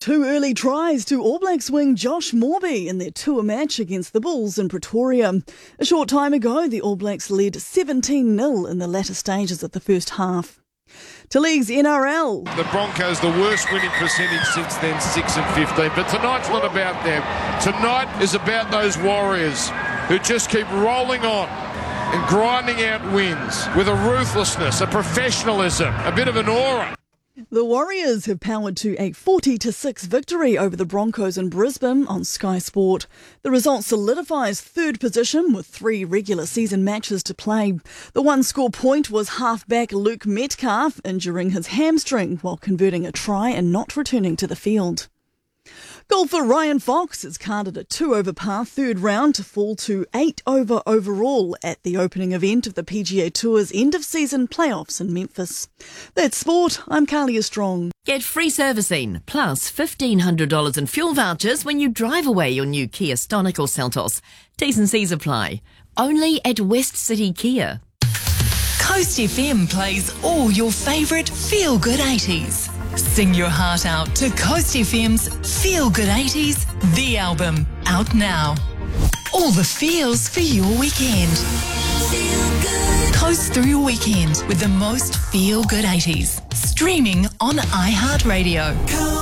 2 early tries to All Blacks wing Josh Morby in their tour match against the Bulls in Pretoria. A short time ago, the All Blacks led 17-0 in the latter stages of the first half. To league's NRL. The Broncos, the worst winning percentage since then, 6 and 15. But tonight's not about them. Tonight is about those Warriors who just keep rolling on and grinding out wins with a ruthlessness, a professionalism, a bit of an aura. The Warriors have powered to a 40-6 victory over the Broncos in Brisbane on Sky Sport. The result solidifies third position with 3 regular season matches to play. The one score point was halfback Luke Metcalf injuring his hamstring while converting a try and not returning to the field. Golfer Ryan Fox has carded a 2-over par third round to fall to 8-over overall at the opening event of the PGA Tour's end-of-season playoffs in Memphis. That's sport. I'm Carlia Strong. Get free servicing plus $1,500 in fuel vouchers when you drive away your new Kia Stonic or Seltos. T's and C's apply. Only at West City Kia. Coast FM plays all your favourite feel-good 80s. Sing your heart out to Coast FM's Feel Good 80s, the album, out now. All the feels for your weekend. Feel good. Coast through your weekend with the most feel good 80s. Streaming on iHeartRadio.